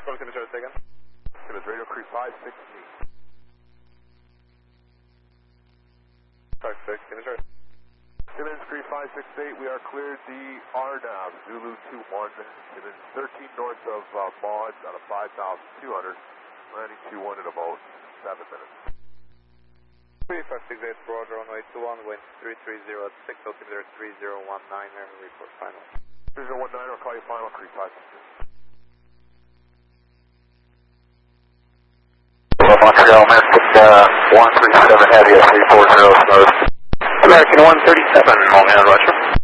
Simmons Charlie again. Simmons Radio Crew 568. Sorry, Simmons Charlie. Simmons Crew 568, we are cleared the RNAV, Zulu 21, Simmons 13 north of Maud out of 5,200, landing 21 in about 7 minutes. 3568, Roger, runway 21, wind 330 at 6, altimeter 3019, and report final. 3019, I'll call you final, Crew 568. Montreal, Mystic 137 heavy at 340 smooth. American 137, Long Island, Roger.